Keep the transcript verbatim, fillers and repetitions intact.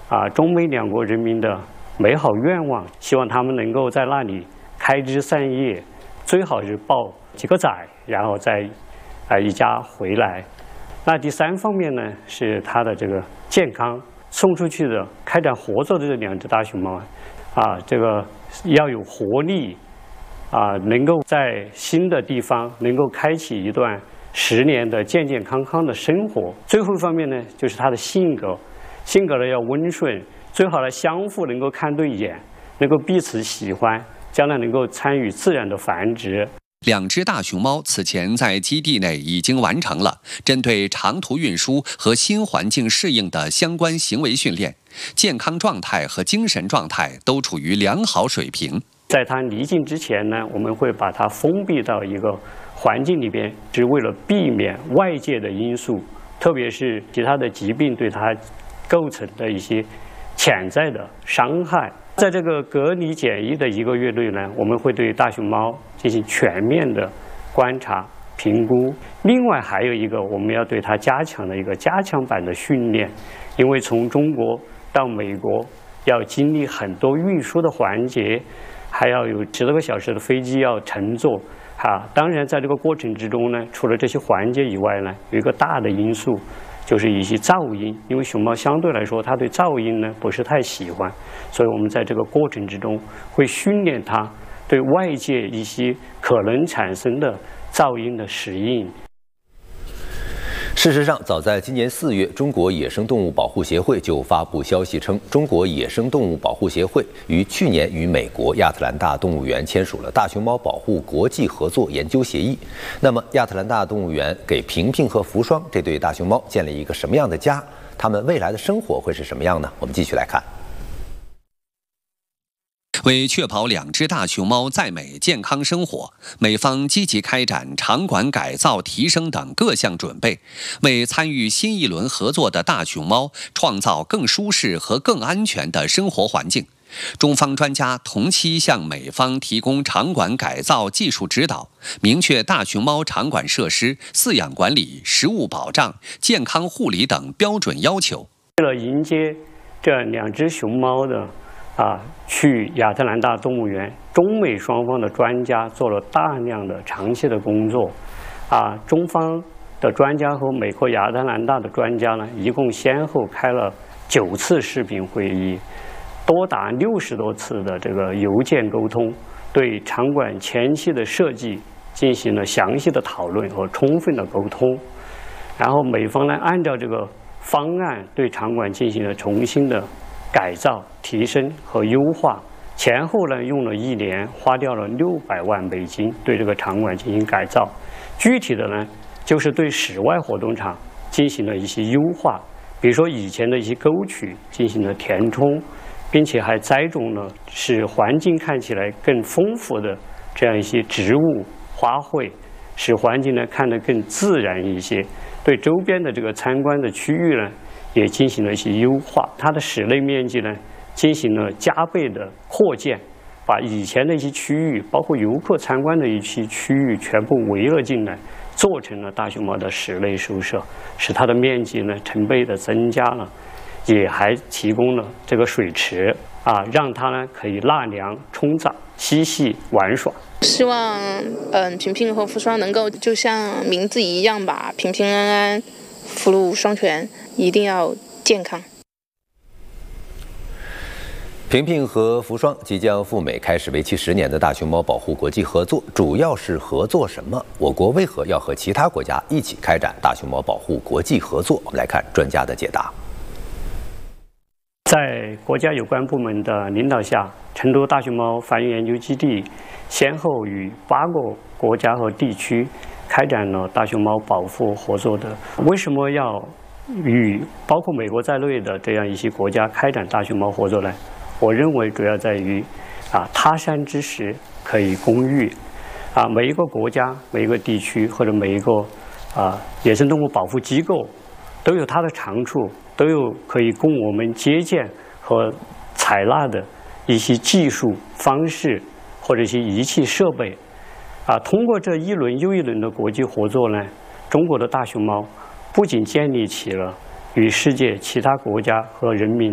啊中美两国人民的美好愿望，希望他们能够在那里开枝散叶，最好是抱几个崽，然后再啊一家回来。那第三方面呢，是它的这个健康，送出去的开展合作的这两只大熊猫啊，这个要有活力啊，能够在新的地方能够开启一段十年的健健康康的生活。最后一方面呢，就是它的性格，性格呢要温顺，最好呢相互能够看对眼，能够彼此喜欢，将来能够参与自然的繁殖。 两只大熊猫此前在基地内已经完成了针对长途运输和新环境适应的相关行为训练，健康状态和精神状态都处于良好水平。 在它离境之前呢，我们会把它封闭到一个环境里边，是为了避免外界的因素，特别是其他的疾病对它构成的一些潜在的伤害。在这个隔离检疫的一个月内呢，我们会对大熊猫进行全面的观察评估。另外还有一个，我们要对它加强的一个加强版的训练，因为从中国到美国要经历很多运输的环节，还要有十多个小时的飞机要乘坐啊。当然，在这个过程之中呢，除了这些环节以外呢，有一个大的因素，就是一些噪音，因为熊猫相对来说它对噪音呢不是太喜欢，所以我们在这个过程之中会训练它对外界一些可能产生的噪音的适应。 事实上，早在今年四月，中国野生动物保护协会就发布消息称，中国野生动物保护协会于去年与美国亚特兰大动物园签署了大熊猫保护国际合作研究协议。那么，亚特兰大动物园给平平和福双这对大熊猫建了一个什么样的家？它们未来的生活会是什么样呢？我们继续来看。 为确保两只大熊猫在美健康生活，美方积极开展场馆改造、提升等各项准备，为参与新一轮合作的大熊猫创造更舒适和更安全的生活环境。中方专家同期向美方提供场馆改造技术指导，明确大熊猫场馆设施、饲养管理、食物保障、健康护理等标准要求。 为了迎接这两只熊猫的啊，去亚特兰大动物园，中美双方的专家做了大量的长期的工作，啊，中方的专家和美国亚特兰大的专家呢，一共先后开了九次视频会议，多达六十多次的这个邮件沟通，对场馆前期的设计进行了详细的讨论和充分的沟通，然后美方呢，按照这个方案对场馆进行了重新的改造、提升和优化，前后呢用了一年，花掉了六百万美金对这个场馆进行改造。具体的呢，就是对室外活动场进行了一些优化，比如说以前的一些沟渠进行了填充，并且还栽种了使环境看起来更丰富的这样一些植物、花卉，使环境呢看得更自然一些。对周边的这个参观的区域呢，也进行了一些优化，它的室内面积呢进行了加倍的扩建，把以前的一些区域，包括游客参观的一些区域全部围了进来，做成了大熊猫的室内宿舍，使它的面积呢成倍的增加了，也还提供了这个水池啊，让它呢可以纳凉、冲澡、嬉戏、玩耍。 希望嗯平平和福双能够就像名字一样吧，平平安安，福禄双全。一定要健康。 平平和福双即将赴美开始为期十年的大熊猫保护国际合作，主要是合作什么？我国为何要和其他国家一起开展大熊猫保护国际合作？我们来看专家的解答。 在国家有关部门的领导下，成都大熊猫繁育研究基地先后与八个国家和地区开展了大熊猫保护合作的。为什么要与包括美国在内的这样一些国家开展大熊猫合作呢？我认为主要在于啊，他山之石可以攻玉啊，每一个国家、每一个地区或者每一个啊野生动物保护机构都有它的长处，都有可以供我们借鉴和采纳的一些技术方式或者一些仪器设备啊。通过这一轮又一轮的国际合作呢，中国的大熊猫不仅建立起了与世界其他国家和人民